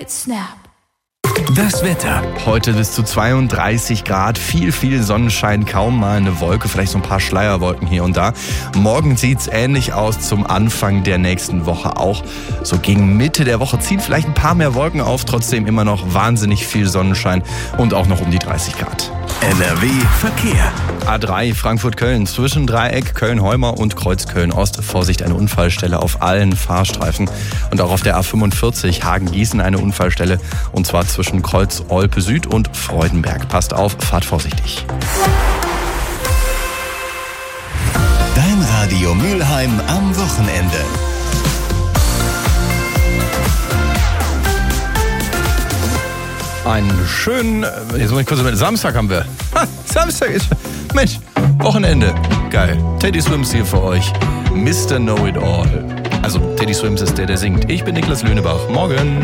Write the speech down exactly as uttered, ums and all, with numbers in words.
It's Snap. Das Wetter. Heute bis zu zweiunddreißig Grad, viel, viel Sonnenschein, kaum mal eine Wolke, vielleicht so ein paar Schleierwolken hier und da. Morgen sieht's ähnlich aus zum Anfang der nächsten Woche auch. So gegen Mitte der Woche ziehen vielleicht ein paar mehr Wolken auf, trotzdem immer noch wahnsinnig viel Sonnenschein und auch noch um die dreißig Grad. N R W Verkehr. A drei Frankfurt-Köln zwischen Dreieck Köln-Heumer und Kreuz Köln-Ost. Vorsicht, eine Unfallstelle auf allen Fahrstreifen. Und auch auf der A fünfundvierzig Hagen-Gießen eine Unfallstelle. Und zwar zwischen Kreuz-Olpe Süd und Freudenberg. Passt auf, fahrt vorsichtig. Dein Radio Mülheim am Wochenende. Einen schönen, jetzt muss ich kurz über Samstag haben wir. Ha, Samstag ist, Mensch, Wochenende. Geil. Teddy Swims hier für euch. Mister Know-It-All. Also Teddy Swims ist der, der singt. Ich bin Niklas Löhnebach. Morgen.